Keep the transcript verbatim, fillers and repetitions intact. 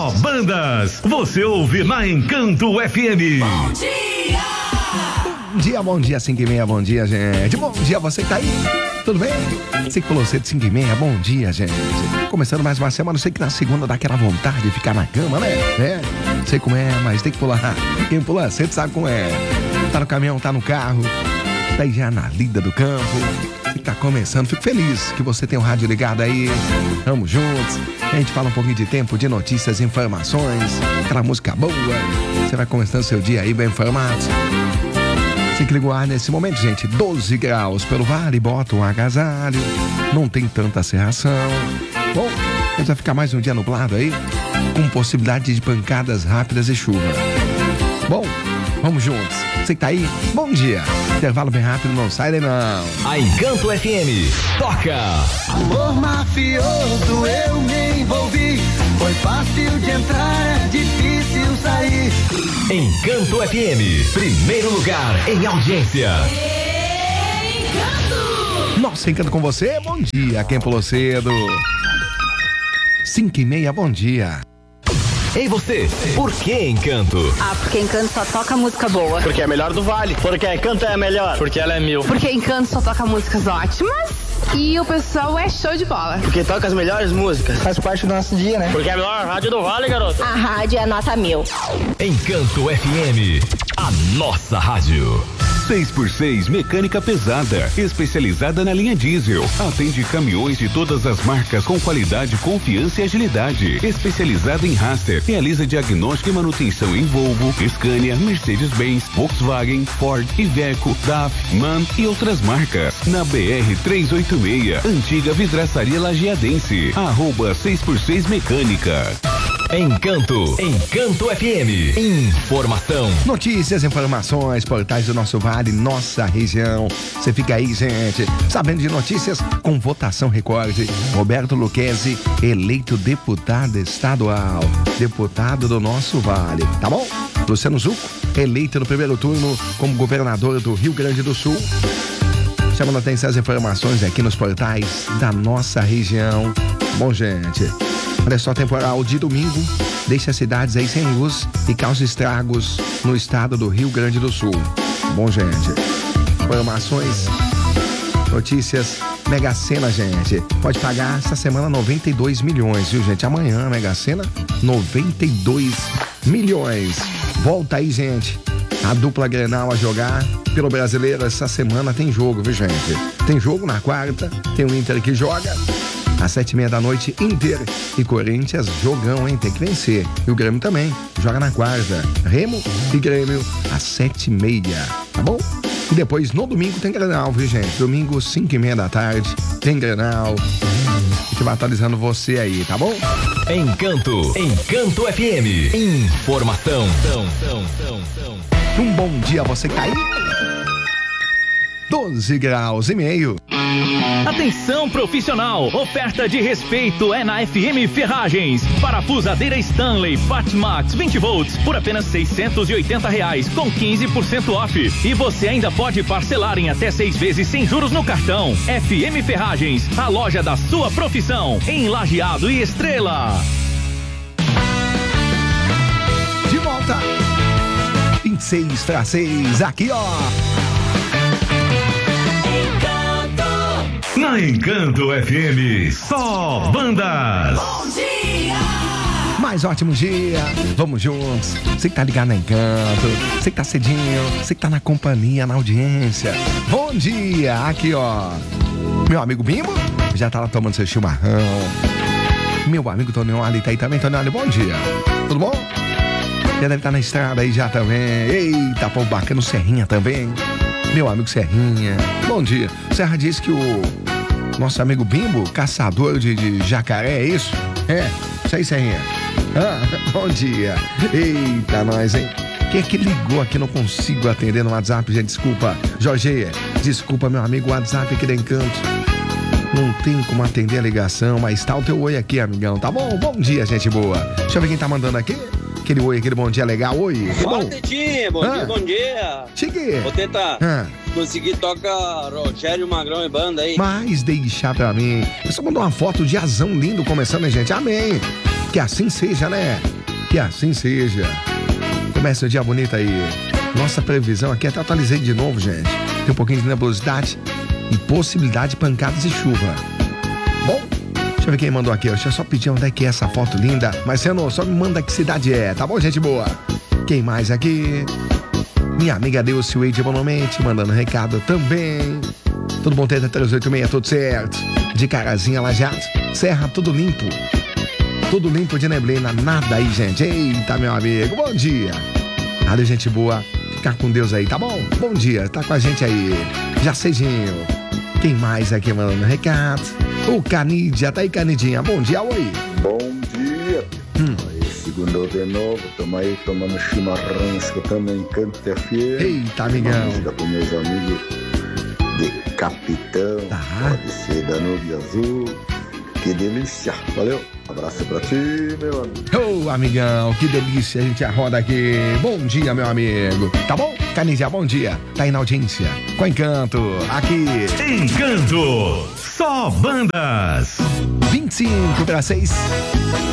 Só bandas. Você ouve na Encanto F M. Bom dia! Bom dia, bom dia, cinco e meia, bom dia, gente. Bom dia, você que tá aí. Tudo bem? Você que pulou cedo, cinco e meia, bom dia, gente. Começando mais uma semana, sei que na segunda dá aquela vontade de ficar na cama, né? É, sei como é, mas tem que pular. Quem pula cedo sabe como é. Tá no caminhão, tá no carro, tá aí já na lida do campo. Você que tá começando, fico feliz que você tem o rádio ligado aí. Vamos juntos. A gente fala um pouquinho de tempo, de notícias, informações, aquela música boa. Você vai começando seu dia aí bem informado. Você que ligou ar nesse momento, gente, doze graus pelo vale, bota um agasalho, não tem tanta serração. Bom, a gente vai ficar mais um dia nublado aí, com possibilidade de pancadas rápidas e chuva. Bom, vamos juntos. Você que tá aí, bom dia. Intervalo bem rápido, não sai daí não. A Encanto F M toca. Amor mafioso, eu me envolvi. Foi fácil de entrar, é difícil sair. Encanto F M, primeiro lugar em audiência. Encanto! Nossa, Encanto com você, bom dia. Quem pulou cedo? Cinco e meia, bom dia. Ei você, por que Encanto? Ah, porque Encanto só toca música boa. Porque é a melhor do Vale. Porque Encanto é a melhor. Porque ela é mil. Porque Encanto só toca músicas ótimas e o pessoal é show de bola. Porque toca as melhores músicas. Faz parte do nosso dia, né? Porque é a melhor rádio do Vale, garoto. A rádio é nota mil. Encanto F M, a nossa rádio. seis por seis Mecânica Pesada, especializada na linha diesel. Atende caminhões de todas as marcas com qualidade, confiança e agilidade. Especializada em Raster, realiza diagnóstico e manutenção em Volvo, Scania, Mercedes-Benz, Volkswagen, Ford, Iveco, D A F, MAN e outras marcas. Na B R trezentos e oitenta e seis, antiga Vidraçaria Lajeadense. Arroba seis por seis Mecânica. Encanto, Encanto F M, informação. Notícias, informações, portais do nosso vale, nossa região. Você fica aí, gente, sabendo de notícias com votação recorde. Roberto Lucchesi, eleito deputado estadual, deputado do nosso vale, tá bom? Luciano Zucco, eleito no primeiro turno como governador do Rio Grande do Sul. Chamando a atenção as informações aqui nos portais da nossa região. Bom, gente, olha só, temporal de domingo deixa as cidades aí sem luz e causa estragos no estado do Rio Grande do Sul. Bom, gente, informações, notícias, Mega Sena, gente, pode pagar essa semana noventa e dois milhões, viu, gente? Amanhã, Mega Sena, noventa e dois milhões. Volta aí, gente, a dupla Grenal a jogar pelo Brasileiro. Essa semana tem jogo, viu, gente? Tem jogo na quarta, tem o Inter que joga às sete e meia da noite, Inter e Corinthians, jogão, hein? Tem que vencer. E o Grêmio também, joga na quarta. Remo e Grêmio, às sete e meia, tá bom? E depois, no domingo, tem Grenal, viu, gente? Domingo, cinco e meia da tarde, tem Grenal. A gente vai atualizando você aí, tá bom? Encanto, Encanto F M, informação. Um bom dia, você que tá aí? doze graus e meio. Atenção profissional, oferta de respeito é na F M Ferragens. Parafusadeira Stanley Fatmax vinte volts por apenas seiscentos e oitenta reais com quinze por cento off. E você ainda pode parcelar em até seis vezes sem juros no cartão. F M Ferragens, a loja da sua profissão, em Lajeado e Estrela. De volta, vinte e seis para seis, aqui ó. Na Encanto F M, só bandas. Bom dia! Mais ótimo dia, vamos juntos. Você que tá ligado na Encanto, você que tá cedinho, você que tá na companhia, na audiência. Bom dia, aqui ó. Meu amigo Bimbo já tá lá tomando seu chimarrão. Meu amigo Tonioli tá aí também. Tonioli, bom dia. Tudo bom? Já deve estar na estrada aí já também. Eita, pô, bacana, o Serrinha também. Meu amigo Serrinha, bom dia. Serra disse que o nosso amigo Bimbo, caçador de, de jacaré, é isso? É, isso aí, Serrinha. Ah, bom dia. Eita, nós, hein? Quem é que ligou aqui? Não consigo atender no WhatsApp, gente, desculpa. Jorge, desculpa, meu amigo, o WhatsApp aqui da Encanto. Não tem como atender a ligação, mas tá o teu oi aqui, amigão, tá bom? Bom dia, gente boa. Deixa eu ver quem tá mandando aqui. Aquele oi, aquele bom dia legal. Oi, que bom. Tetinho, bom ah. dia, bom dia. Cheguei. Vou tentar ah. conseguir tocar Rogério Magrão e banda aí. Mas deixar pra mim. Eu só mandou uma foto de azão lindo começando, né, gente? Amém. Que assim seja, né? Que assim seja. Comece o dia bonito aí. Nossa previsão aqui, até atualizei de novo, gente. Tem um pouquinho de nebulosidade e possibilidade de pancadas e chuva. Bom, deixa eu ver quem mandou aqui. Deixa eu só pedir onde é que é essa foto linda. Mas você não, só me manda que cidade é, tá bom, gente boa? Quem mais aqui? Minha amiga Deus Wade Bonomete mandando recado também. Tudo bom, Teta três oito seis, tudo certo? De Carazinha, Lajeado, Serra, tudo limpo. Tudo limpo de neblina, nada aí, gente. Eita, meu amigo, bom dia. Nada, gente boa. Ficar com Deus aí, tá bom? Bom dia, tá com a gente aí. Jacedinho. Quem mais aqui mandando recado? O Canidia, tá aí, Canidinha. Bom dia, oi. Bom dia. Hum. Aí, segundou de novo, tamo aí tomando chimarrão, escutando Encanto F M. Eita, amigão. Música com meus amigos de Capitão. Tá. Pode ser da Nube Azul. Que delícia. Valeu. Abraço pra ti, meu amigo. Ô, oh, amigão, que delícia, a gente roda aqui. Bom dia, meu amigo. Tá bom? Canidia, bom dia. Tá aí na audiência. Com Encanto, aqui. Encanto, só bandas. vinte e cinco para seis.